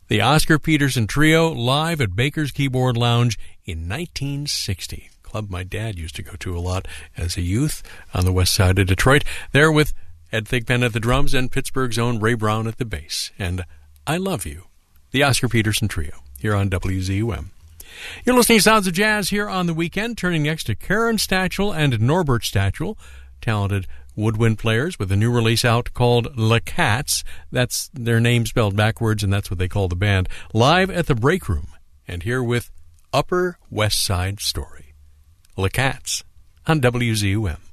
The Oscar Peterson Trio live at Baker's Keyboard Lounge in 1960. Club my dad used to go to a lot as a youth on the west side of Detroit. There with Ed Thigpen at the drums and Pittsburgh's own Ray Brown at the bass. And I Love You, the Oscar Peterson Trio, here on WZUM. You're listening to Sounds of Jazz here on the weekend, turning next to Karen Stachel and Norbert Stachel, talented woodwind players with a new release out called Le Cats. That's their name spelled backwards, and that's what they call the band. Live at the Break Room, and here with Upper West Side Story. Le Cats on WZUM.